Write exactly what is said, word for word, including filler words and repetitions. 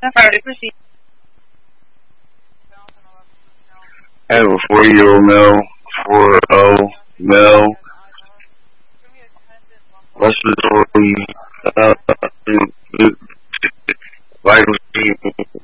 Alright, proceed. I have a four-year-old male, four-oh male, respiratory, uh, vital